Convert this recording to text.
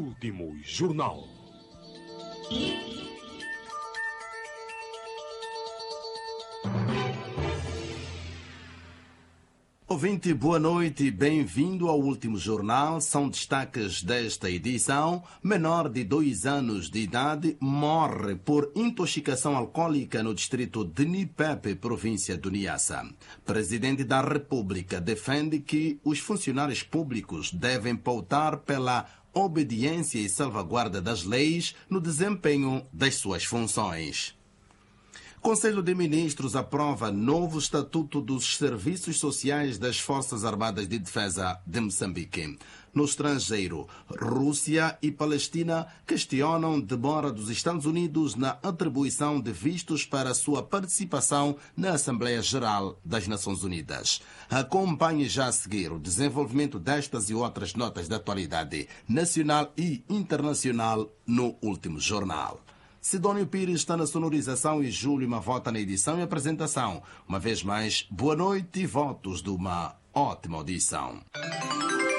Último Jornal. Ouvinte, boa noite e bem-vindo ao Último Jornal. São destaques desta edição. Menor de 2 anos de idade morre por intoxicação alcoólica no distrito de Nipepe, província do Niassa. Presidente da República defende que os funcionários públicos devem pautar pela obediência e salvaguarda das leis no desempenho das suas funções. Conselho de Ministros aprova novo Estatuto dos Serviços Sociais das Forças Armadas de Defesa de Moçambique. No estrangeiro, Rússia e Palestina questionam demora dos Estados Unidos na atribuição de vistos para sua participação na Assembleia Geral das Nações Unidas. Acompanhe já a seguir o desenvolvimento destas e outras notas da atualidade nacional e internacional no Último Jornal. Sidónio Pires está na sonorização e Júlio Mavota na edição e apresentação. Uma vez mais, boa noite e votos de uma ótima audição.